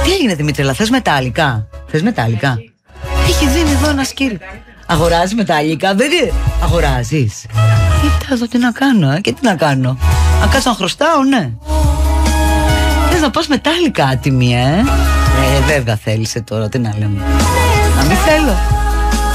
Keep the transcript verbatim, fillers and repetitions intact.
Τι έγινε Δημήτρη, θες μετάλλικα? Θες μετάλλικα? Έχει δίνει εδώ ένα σκύλο. Αγοράζει μετάλλικα? Δεν είναι. Αγοράζεις? Κοίτα εδώ τι να κάνω, ε, και τι να κάνω. Αν κάτσω να χρωστάω, ναι. Θες να πας μετάλλικα άτιμη, ε? Ε, βέβαια θέλησε τώρα, τι να λέμε. Να μην θέλω.